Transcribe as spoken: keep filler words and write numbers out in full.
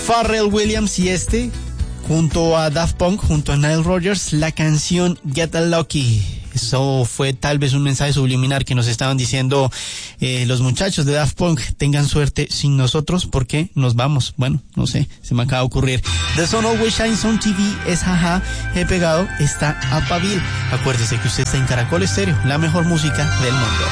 Pharrell Williams y este, junto a Daft Punk, junto a Nile Rodgers, la canción Get Lucky. Eso fue tal vez un mensaje subliminal que nos estaban diciendo eh, los muchachos de Daft Punk: tengan suerte sin nosotros porque nos vamos. Bueno, no sé, se me acaba de ocurrir. The Sun Always Shines on T V es Jaja, he pegado, está a Pavil. Acuérdese que usted está en Caracol Estéreo, la mejor música del mundo.